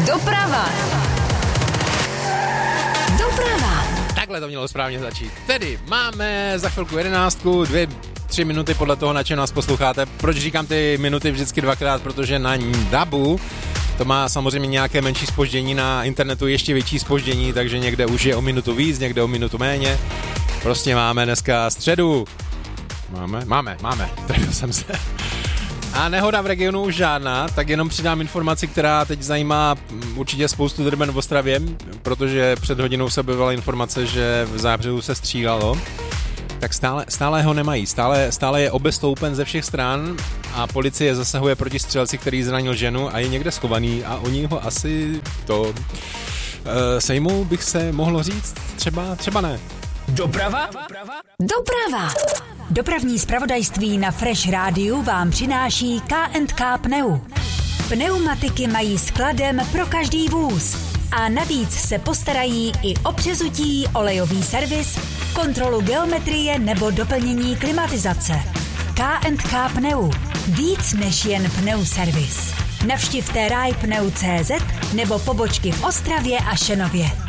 Doprava. Takhle to mělo správně začít. Tedy máme za chvilku 11, 2-3 minuty podle toho, na čem nás posloucháte. Proč říkám ty minuty vždycky dvakrát? Protože na DABu to má samozřejmě nějaké menší zpoždění, na internetu ještě větší zpoždění, takže někde už je o minutu víc, někde o minutu méně. Prostě máme dneska středu. Máme. Trefil jsem se. A nehoda v regionu už žádná, tak jenom přidám informaci, která teď zajímá určitě spoustu drben v Ostravě, protože před hodinou se objevila informace, že v Záhřebu se střílelo. Tak stále ho nemají, stále je obestoupen ze všech stran a policie zasahuje proti střelci, který zranil ženu a je někde schovaný a oni ho asi sejmou, bych se mohlo říct, třeba ne. Doprava. Dopravní zpravodajství na Fresh Rádiu vám přináší K&K Pneu. Pneumatiky mají skladem pro každý vůz. A navíc se postarají i o přezutí, olejový servis, kontrolu geometrie nebo doplnění klimatizace. K&K Pneu. Víc než jen pneuservis. Navštivte rajpneu.cz nebo pobočky v Ostravě a Šenově.